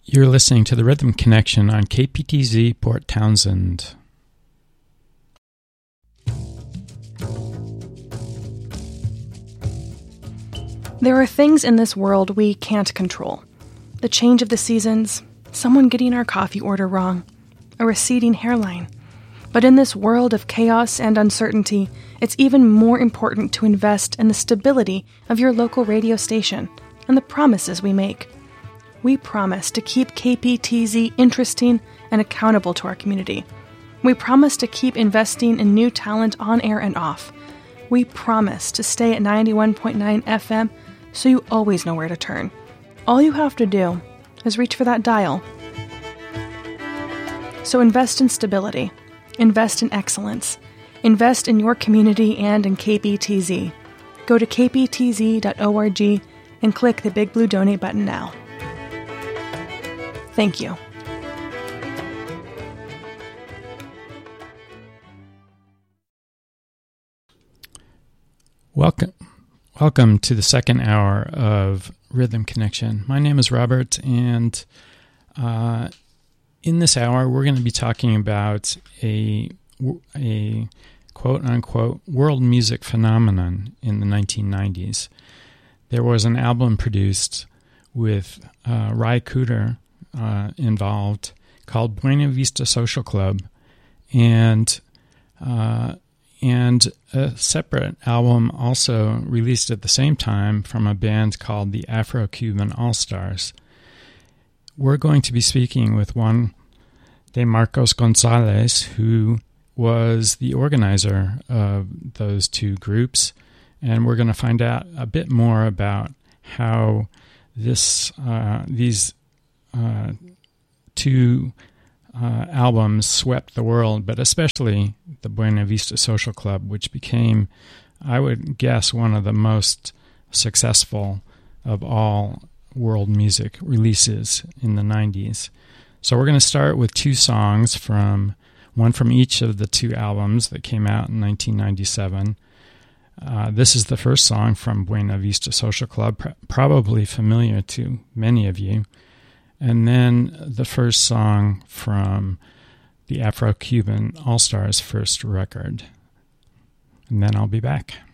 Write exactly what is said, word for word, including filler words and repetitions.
You're listening to the Rhythm Connection on K P T Z Port Townsend. There are things in this world we can't control. The change of the seasons, someone getting our coffee order wrong, a receding hairline. But in this world of chaos and uncertainty, it's even more important to invest in the stability of your local radio station and the promises we make. We promise to keep K P T Z interesting and accountable to our community. We promise to keep investing in new talent on air and off. We promise to stay at ninety-one point nine F M so you always know where to turn. All you have to do is reach for that dial. So invest in stability. Invest in excellence. Invest in your community and in K P T Z. Go to k p t z dot org and click the big blue donate button now. Thank you. Welcome, welcome to the second hour of Rhythm Connection. My name is Robert, and uh, in this hour, we're going to be talking about a a quote-unquote world music phenomenon in the nineteen nineties. There was an album produced with uh, Ry Cooder uh, involved called Buena Vista Social Club, and uh, and a separate album also released at the same time from a band called the Afro-Cuban All-Stars. We're going to be speaking with Juan de Marcos Gonzalez, who was the organizer of those two groups, and we're going to find out a bit more about how this uh, these uh, two uh, albums swept the world, but especially the Buena Vista Social Club, which became, I would guess, one of the most successful of all world music releases in the nineties. So we're going to start with two songs from one from each of the two albums that came out in nineteen ninety-seven. Uh, this is the first song from Buena Vista Social Club, pr- probably familiar to many of you. And then the first song from the Afro-Cuban All-Stars' first record. And then I'll be back.